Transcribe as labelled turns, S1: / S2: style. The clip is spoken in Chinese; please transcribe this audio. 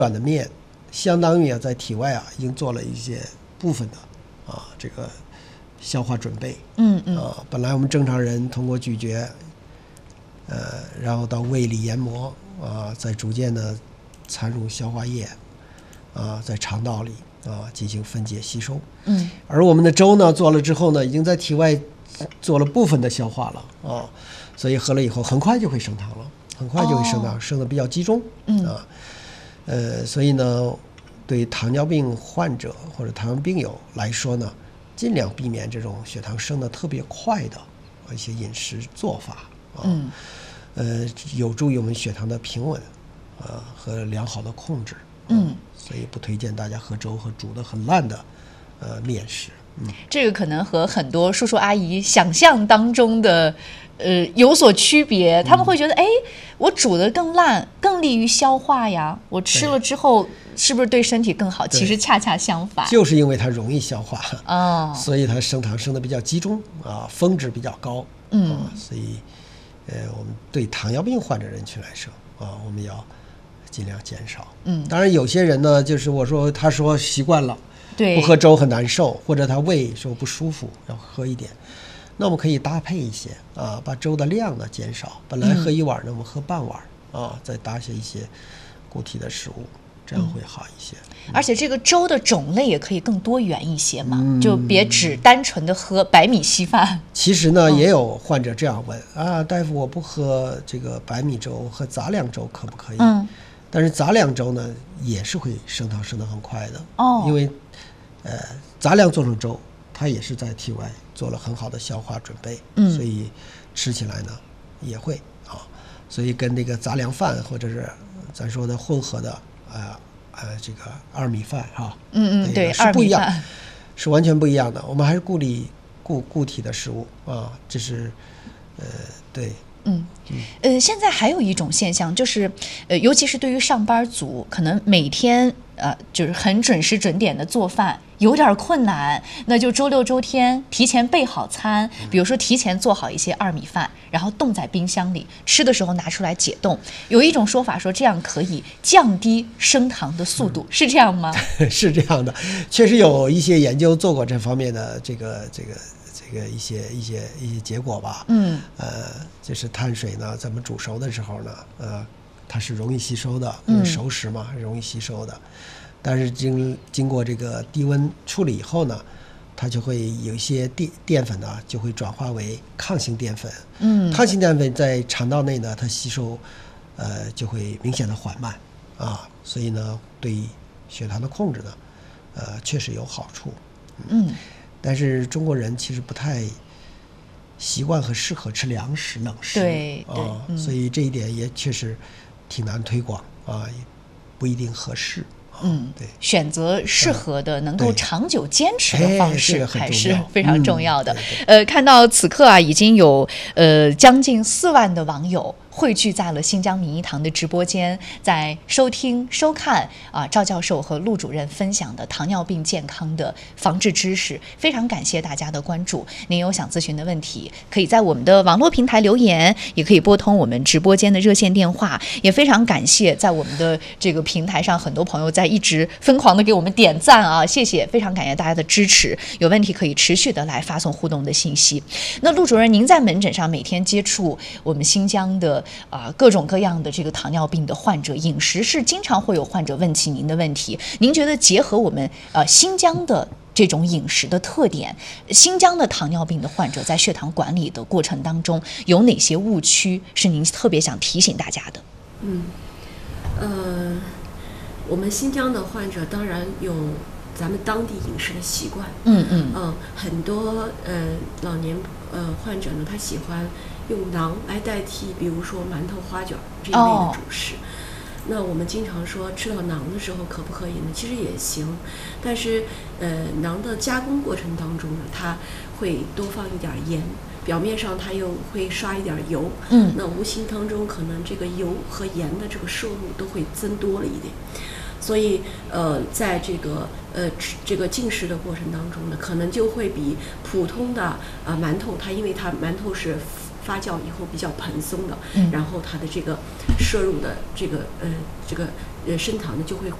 S1: 软的面，相当于在体外已经做了一些部分的这个消化准备。本来我们正常人通过咀嚼，然后到胃里研磨再逐渐的掺入消化液在肠道里进行分解吸收。而我们的粥呢做了之后呢，已经在体外做了部分的消化了所以喝了以后很快就会升糖了，很快就会升糖，升得比较集中所以呢，对糖尿病患者或者糖尿病友来说呢，尽量避免这种血糖升得特别快的一些饮食做法有助于我们血糖的平稳和良好的控制。所以不推荐大家喝粥和煮得很烂的面食。
S2: 这个可能和很多叔叔阿姨想象当中的有所区别，他们会觉得我煮得更烂更利于消化呀，我吃了之后是不是对身体更好？其实恰恰相反，
S1: 就是因为它容易消化所以它升糖升得比较集中峰值比较高所以我们对糖尿病患者人群来说我们要尽量减少。当然有些人呢，就是他说习惯了不喝粥很难受，或者他胃说不舒服要喝一点，那我们可以搭配一些把粥的量呢减少，本来喝一碗呢我们喝半碗再搭些一些固体的食物，这样会好一些。
S2: 而且这个粥的种类也可以更多元一些嘛，就别只单纯的喝白米稀饭。
S1: 其实呢也有患者这样问大夫，我不喝这个白米粥，喝杂粮粥可不可以？但是杂粮粥呢也是会升糖升得很快的因为杂粮做成粥，它也是在体外做了很好的消化准备所以吃起来呢也会所以跟这个杂粮饭或者是咱说的混合的这个二米饭
S2: 对，
S1: 是不一样，是完全不一样的。我们还是固体的食物这是对。
S2: 现在还有一种现象，就是尤其是对于上班族，可能每天就是很准时准点的做饭有点困难，那就周六周天提前备好餐，比如说提前做好一些二米饭，然后冻在冰箱里，吃的时候拿出来解冻。有一种说法说这样可以降低升糖的速度，是这样吗？
S1: 是这样的，确实有一些研究做过这方面的这个一些结果吧。就是碳水呢咱们煮熟的时候呢它是容易吸收的，因为熟食嘛容易吸收的，但是经过这个低温处理以后呢，它就会有一些淀粉呢就会转化为抗性淀粉。抗性淀粉在肠道内呢它吸收就会明显的缓慢所以呢对血糖的控制呢确实有好处。但是中国人其实不太习惯和适合吃凉食冷食，
S2: 对
S1: 所以这一点也确实挺难推广也不一定合适。对，
S2: 选择适合的能够长久坚持的方式还是非常重要的。看到此刻已经有将近4万的网友汇聚在了新疆民医堂的直播间，在收听收看赵教授和陆主任分享的糖尿病健康的防治知识，非常感谢大家的关注。您有想咨询的问题，可以在我们的网络平台留言，也可以拨通我们直播间的热线电话。也非常感谢在我们的这个平台上很多朋友在一直疯狂的给我们点赞谢谢，非常感谢大家的支持。有问题可以持续的来发送互动的信息。那陆主任，您在门诊上每天接触我们新疆的各种各样的这个糖尿病的患者，饮食是经常会有患者问起您的问题，您觉得结合我们新疆的这种饮食的特点，新疆的糖尿病的患者在血糖管理的过程当中有哪些误区是您特别想提醒大家的？
S3: 我们新疆的患者当然有咱们当地饮食的习惯，很多老年患者呢，他喜欢用馕来代替，比如说馒头、花卷这一类的主食。那我们经常说吃到馕的时候可不可以呢？其实也行，但是馕的加工过程当中呢，它会多放一点盐，表面上它又会刷一点油，那无形当中可能这个油和盐的这个摄入都会增多了一点。所以在这个进食的过程当中呢，可能就会比普通的馒头，因为它馒头是发酵以后比较蓬松的，然后它的这个摄入的这个升糖呢就会